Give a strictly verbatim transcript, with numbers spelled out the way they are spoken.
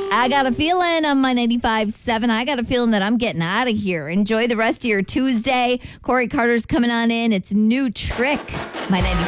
I got a feeling on my ninety-five point seven. I got a feeling that I'm getting out of here. Enjoy the rest of your Tuesday. Corey Carter's coming on in. It's New Trick. My ninety-five